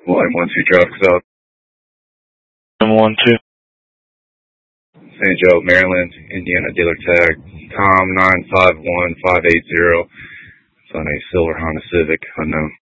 Line 1-2 traffic stop. 1-2. St. Joe, Maryland, Indiana dealer tag, Tom 951580. It's on a silver Honda Civic, unknown.